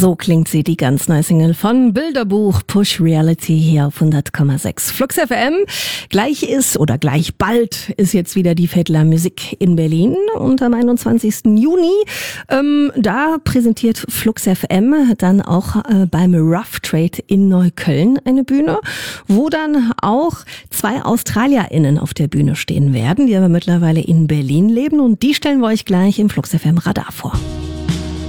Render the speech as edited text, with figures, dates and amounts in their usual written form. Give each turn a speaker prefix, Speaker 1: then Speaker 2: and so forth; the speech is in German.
Speaker 1: So klingt sie, die ganz neue Single von Bilderbuch Push Reality hier auf 100,6 Flux FM. Gleich bald ist jetzt wieder die Vettler Musik in Berlin und am 21. Juni, da präsentiert Flux FM dann auch beim Rough Trade in Neukölln eine Bühne, wo dann auch 2 AustralierInnen auf der Bühne stehen werden, die aber mittlerweile in Berlin leben, und die stellen wir euch gleich im Flux FM Radar vor.